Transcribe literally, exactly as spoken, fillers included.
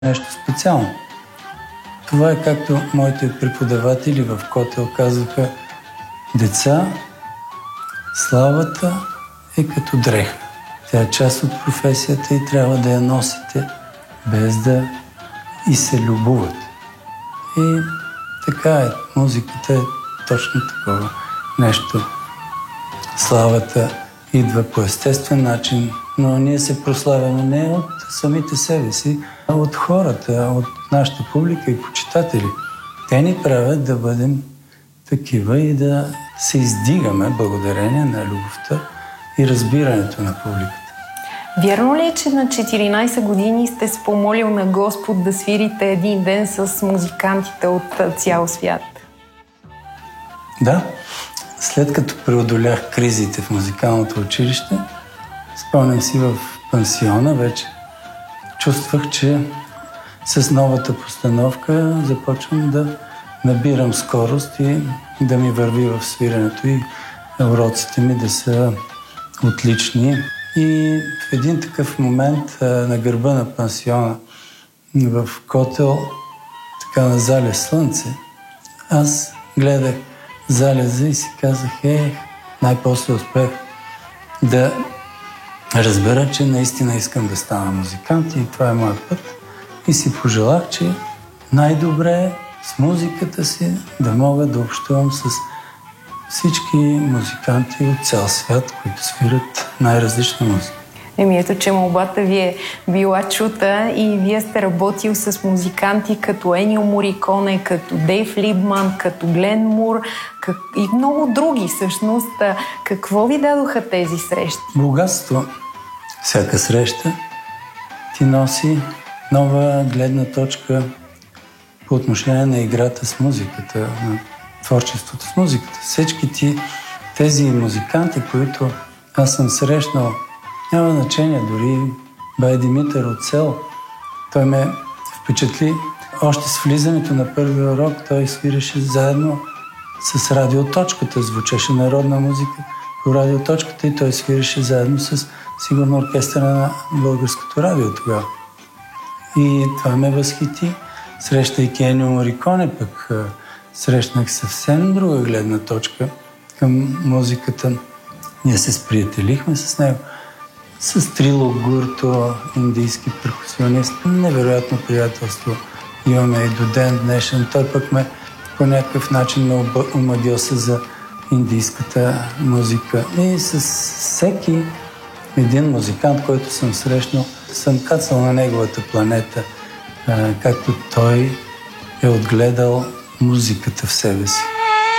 нещо специално. Това е както моите преподаватели в Котел казаха: деца, славата е като дреха. Тя е част от професията и трябва да я носите, без да и се любуват. И така е, музиката е точно такова нещо. Славата идва по естествен начин, но ние се прославяме не от самите себе си, а от хората, от нашата публика и почитатели. Те ни правят да бъдем такива и да се издигаме благодарение на любовта и разбирането на публиката. Вярно ли е, че на четиринайсет години сте се помолил на Господ да свирите един ден с музикантите от цял свят? Да. След като преодолях кризите в музикалното училище, спомням си в пансиона вече, чувствах, че с новата постановка започвам да набирам скорост и да ми върви в свирането и уроците ми да са отлични. И в един такъв момент на гърба на пансиона в Котел, така на залез слънце, аз гледах залеза и си казах: е, най-после успех да разбера, че наистина искам да стана музикант и това е моят път. И си пожелах, че най-добре е с музиката си да мога да общувам с всички музиканти от цял свят, които свират най-различна музика. Еми ето, че молбата ви е била чута и вие сте работил с музиканти като Енио Мориконе, като Дейв Либман, като Глен Мур как... и много други всъщност. Какво ви дадоха тези срещи? Богатство. Всяка среща ти носи нова гледна точка по отношение на играта с музиката, на творчеството с музиката. Всички ти тези музиканти, които аз съм срещнал, няма значение, дори бай Димитър от Сел, той ме впечатли. Още с влизането на първия урок той свиреше заедно с радиоточката, звучеше народна музика по радиоточката и той свиреше заедно с сигурно оркестъра на Българското радио тогава. И това ме възхити. Срещайки Енио Мориконе, пък срещнах съвсем друга гледна точка към музиката. Ние се сприятелихме с него. С Трило Гурто, индийски перкусионист. Невероятно приятелство имаме и до ден днешен. Той пък ме по някакъв начин ме омъдил се за индийската музика. И с всеки един музикант, който съм срещнал, съм кацал на неговата планета, както той е отгледал музиката в себе си.